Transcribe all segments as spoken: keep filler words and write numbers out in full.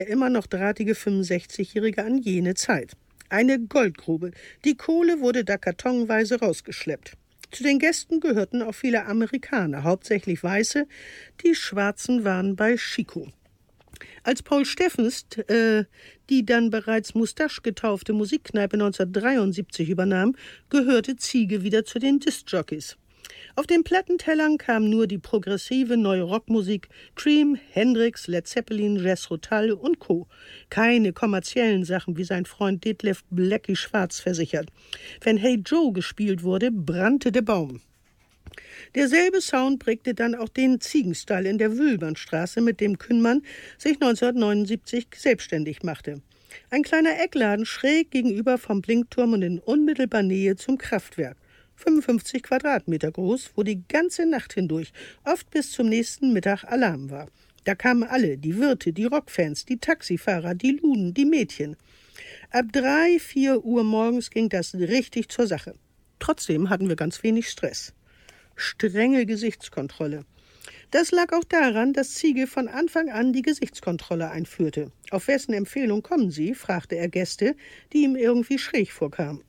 immer noch drahtige fünfundsechzigjährige an jene Zeit. Eine Goldgrube. Die Kohle wurde da kartonweise rausgeschleppt. Zu den Gästen gehörten auch viele Amerikaner, hauptsächlich Weiße. Die Schwarzen waren bei Chico. Als Paul Steffens äh, die dann bereits Mustache getaufte Musikkneipe neunzehnhundertdreiundsiebzig übernahm, gehörte Ziege wieder zu den Diskjockeys. Auf den Plattentellern kam nur die progressive neue Rockmusik, Cream, Hendrix, Led Zeppelin, Jethro Tull und Co. Keine kommerziellen Sachen, wie sein Freund Detlef Blackie Schwarz versichert. Wenn Hey Joe gespielt wurde, brannte der Baum. Derselbe Sound prägte dann auch den Ziegenstall in der Wülbernstraße, mit dem Kühnmann sich neunzehnhundertneunundsiebzig selbstständig machte. Ein kleiner Eckladen schräg gegenüber vom Blinkturm und in unmittelbarer Nähe zum Kraftwerk. fünfundfünfzig Quadratmeter groß, wo die ganze Nacht hindurch, oft bis zum nächsten Mittag Alarm war. Da kamen alle, die Wirte, die Rockfans, die Taxifahrer, die Luden, die Mädchen. Ab drei, vier Uhr morgens ging das richtig zur Sache. Trotzdem hatten wir ganz wenig Stress. Strenge Gesichtskontrolle. Das lag auch daran, dass Ziege von Anfang an die Gesichtskontrolle einführte. Auf wessen Empfehlung kommen Sie? Fragte er Gäste, die ihm irgendwie schräg vorkamen.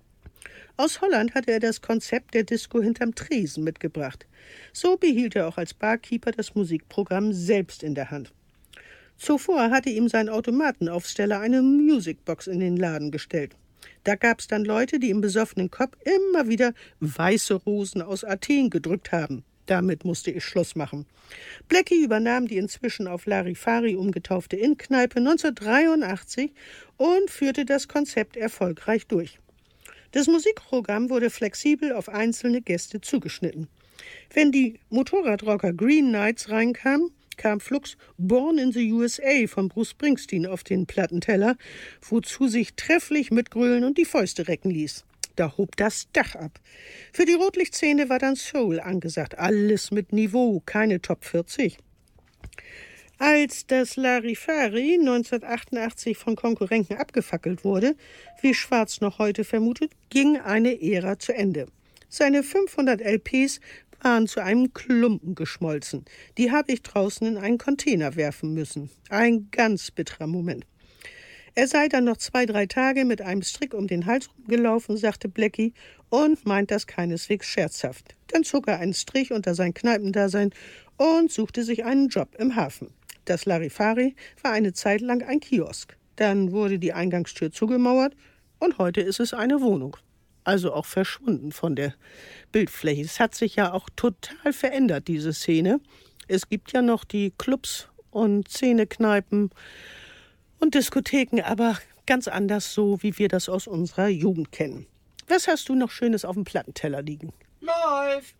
Aus Holland hatte er das Konzept der Disco hinterm Tresen mitgebracht. So behielt er auch als Barkeeper das Musikprogramm selbst in der Hand. Zuvor hatte ihm sein Automatenaufsteller eine Musicbox in den Laden gestellt. Da gab es dann Leute, die im besoffenen Kopf immer wieder weiße Rosen aus Athen gedrückt haben. Damit musste ich Schluss machen. Blackie übernahm die inzwischen auf Larifari umgetaufte Innkneipe neunzehnhundertdreiundachtzig und führte das Konzept erfolgreich durch. Das Musikprogramm wurde flexibel auf einzelne Gäste zugeschnitten. Wenn die Motorradrocker Green Knights reinkamen, kam flugs Born in the U S A von Bruce Springsteen auf den Plattenteller, wozu sich trefflich mitgrölen und die Fäuste recken ließ. Da hob das Dach ab. Für die Rotlichtszene war dann Soul angesagt. Alles mit Niveau, keine Top vierzig. Als das Larifari neunzehnhundertachtundachtzig von Konkurrenten abgefackelt wurde, wie Schwarz noch heute vermutet, ging eine Ära zu Ende. Seine fünfhundert L Ps waren zu einem Klumpen geschmolzen. Die habe ich draußen in einen Container werfen müssen. Ein ganz bitterer Moment. Er sei dann noch zwei, drei Tage mit einem Strick um den Hals rumgelaufen, sagte Blackie, und meint das keineswegs scherzhaft. Dann zog er einen Strich unter sein Kneipendasein und suchte sich einen Job im Hafen. Das Larifari war eine Zeit lang ein Kiosk. Dann wurde die Eingangstür zugemauert und heute ist es eine Wohnung. Also auch verschwunden von der Bildfläche. Es hat sich ja auch total verändert, diese Szene. Es gibt ja noch die Clubs und Szenekneipen und Diskotheken, aber ganz anders so, wie wir das aus unserer Jugend kennen. Was hast du noch Schönes auf dem Plattenteller liegen? Läuft!